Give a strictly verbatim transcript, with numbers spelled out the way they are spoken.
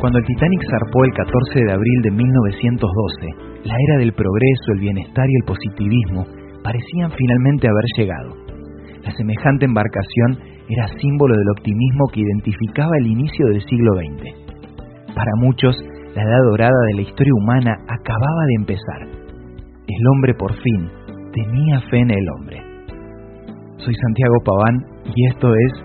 Cuando el Titanic zarpó el catorce de abril de mil novecientos doce, la era del progreso, el bienestar y el positivismo parecían finalmente haber llegado. La semejante embarcación era símbolo del optimismo que identificaba el inicio del siglo veinte. Para muchos, la edad dorada de la historia humana acababa de empezar. El hombre por fin tenía fe en el hombre. Soy Santiago Paván y esto es